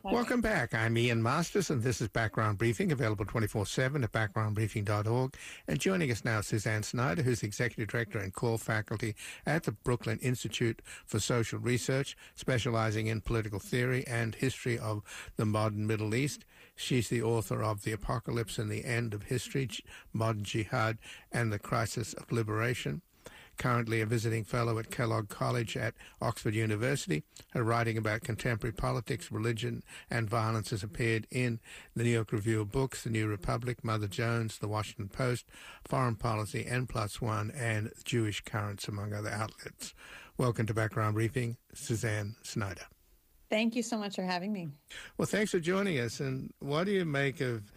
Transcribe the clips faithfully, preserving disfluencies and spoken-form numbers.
Welcome back. I'm Ian Masters, and this is Background Briefing, available twenty-four seven at background briefing dot org. And joining us now is Suzanne Snyder, who's Executive Director and Core Faculty at the Brooklyn Institute for Social Research, specializing in political theory and history of the modern Middle East. She's the author of The Apocalypse and the End of History, Modern Jihad and the Crisis of Liberation. Currently a visiting fellow at Kellogg College at Oxford University. Her writing about contemporary politics, religion, and violence has appeared in the New York Review of Books, The New Republic, Mother Jones, The Washington Post, Foreign Policy, N Plus One, and Jewish Currents, among other outlets. Welcome to Background Briefing, Suzanne Snyder. Thank you so much for having me. Well, thanks for joining us. And what do you make of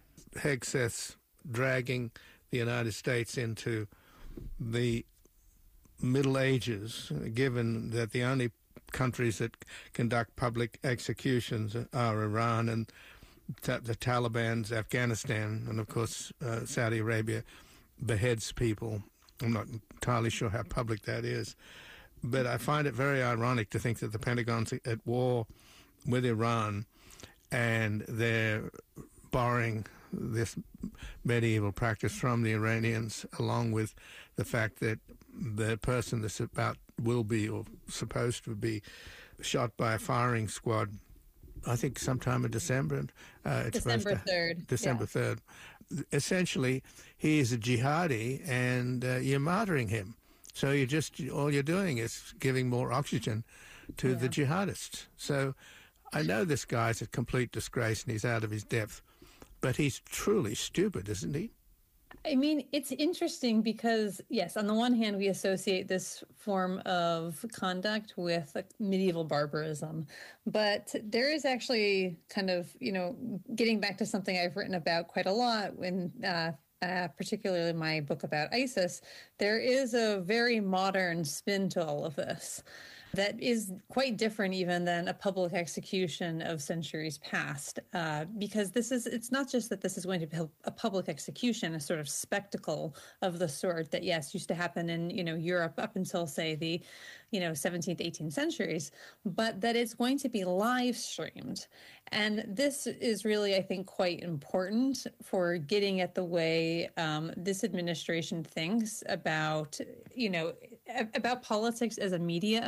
Hegseth dragging the United States into the Middle Ages, given that the only countries that conduct public executions are Iran and ta- the Taliban's Afghanistan, and of course uh, Saudi Arabia beheads people. I'm not entirely sure how public that is, but I find it very ironic to think that the Pentagon's at war with Iran and they're borrowing this medieval practice from the Iranians, along with the fact that the person that's about will be or supposed to be shot by a firing squad, I think sometime in December. Uh, it's December third. December yeah. third. Essentially, he is a jihadi, and uh, you're martyring him. So you just all you're doing is giving more oxygen to Yeah. the jihadists. So I know this guy's a complete disgrace and he's out of his depth. But he's truly stupid, isn't he? I mean, it's interesting because, yes, on the one hand, we associate this form of conduct with like, medieval barbarism. But there is actually kind of, you know, getting back to something I've written about quite a lot when uh, Uh, particularly my book about ISIS, there is a very modern spin to all of this that is quite different even than a public execution of centuries past. Uh, because this is, it's not just that this is going to be a public execution, a sort of spectacle of the sort that, yes, used to happen in, you know, Europe up until, say, the, you know, seventeenth, eighteenth centuries, but that it's going to be live streamed. And this is really, I think, quite important for getting at the way um, this administration thinks about, you know, about politics as a media